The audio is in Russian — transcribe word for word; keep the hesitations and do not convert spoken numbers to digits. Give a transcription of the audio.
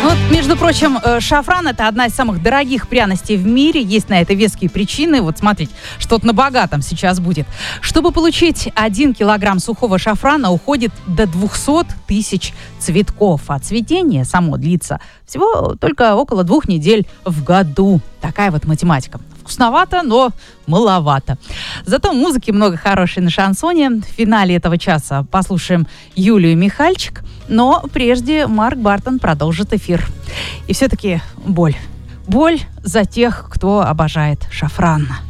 Вот, между прочим, шафран – это одна из самых дорогих пряностей в мире. Есть на это веские причины. Вот смотрите, что-то на богатом сейчас будет. Чтобы получить один килограмм сухого шафрана, уходит до двухсот тысяч цветков. А цветение само длится всего только около двух недель в году. Такая вот математика. Вкусновато, но маловато. Зато музыки много хорошей на шансоне. В финале этого часа послушаем Юлию Михальчик. Но прежде Марк Бартон продолжит эфир. И все-таки боль. Боль за тех, кто обожает шафран.